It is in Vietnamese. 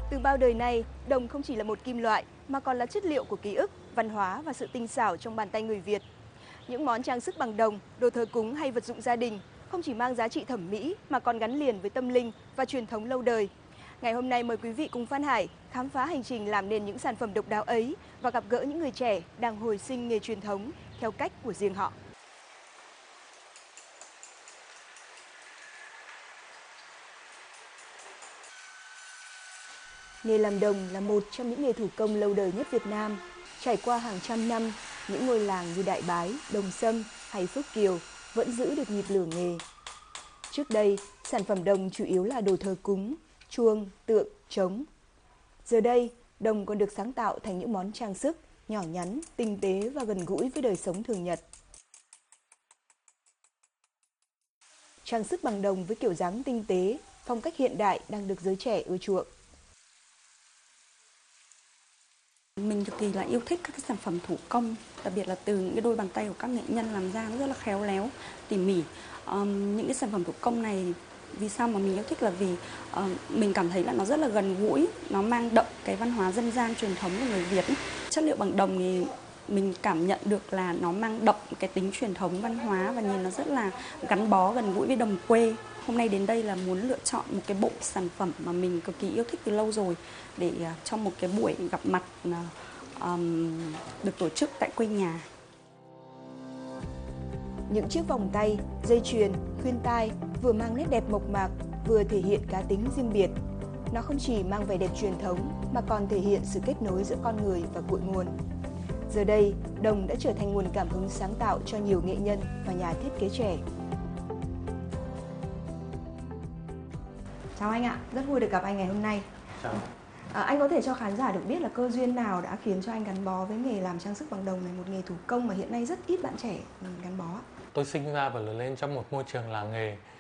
Từ bao đời nay, đồng không chỉ là một kim loại mà còn là chất liệu của ký ức, văn hóa và sự tinh xảo trong bàn tay người Việt. Những món trang sức bằng đồng, đồ thờ cúng hay vật dụng gia đình không chỉ mang giá trị thẩm mỹ mà còn gắn liền với tâm linh và truyền thống lâu đời. Ngày hôm nay mời quý vị cùng Phan Hải khám phá hành trình làm nên những sản phẩm độc đáo ấy và gặp gỡ những người trẻ đang hồi sinh nghề truyền thống theo cách của riêng họ. Nghề làm đồng là một trong những nghề thủ công lâu đời nhất Việt Nam. Trải qua hàng trăm năm, những ngôi làng như Đại Bái, Đồng Xâm hay Phước Kiều vẫn giữ được nhịp lửa nghề. Trước đây, sản phẩm đồng chủ yếu là đồ thờ cúng, chuông, tượng, trống. Giờ đây, đồng còn được sáng tạo thành những món trang sức nhỏ nhắn, tinh tế và gần gũi với đời sống thường nhật. Trang sức bằng đồng với kiểu dáng tinh tế, phong cách hiện đại đang được giới trẻ ưa chuộng. Mình cực kỳ là yêu thích các cái sản phẩm thủ công, đặc biệt là từ những cái đôi bàn tay của các nghệ nhân làm ra nó rất là khéo léo, tỉ mỉ. Những cái sản phẩm thủ công này vì sao mà mình yêu thích là vì mình cảm thấy là nó rất là gần gũi, nó mang đậm cái văn hóa dân gian truyền thống của người Việt ấy. Chất liệu bằng đồng thì mình cảm nhận được là nó mang đậm cái tính truyền thống văn hóa và nhìn nó rất là gắn bó gần gũi với đồng quê. Hôm nay đến đây là muốn lựa chọn một cái bộ sản phẩm mà mình cực kỳ yêu thích từ lâu rồi để trong một cái buổi gặp mặt được tổ chức tại quê nhà. Những chiếc vòng tay, dây chuyền, khuyên tai vừa mang nét đẹp mộc mạc, vừa thể hiện cá tính riêng biệt. Nó không chỉ mang vẻ đẹp truyền thống mà còn thể hiện sự kết nối giữa con người và cội nguồn. Giờ đây, đồng đã trở thành nguồn cảm hứng sáng tạo cho nhiều nghệ nhân và nhà thiết kế trẻ. Chào anh ạ, rất vui được gặp anh ngày hôm nay. Chào. Anh có thể cho khán giả được biết là cơ duyên nào đã khiến cho anh gắn bó với nghề làm trang sức bằng đồng này, một nghề thủ công mà hiện nay rất ít bạn trẻ gắn bó ạ? Tôi sinh ra và lớn lên trong một môi trường làng nghề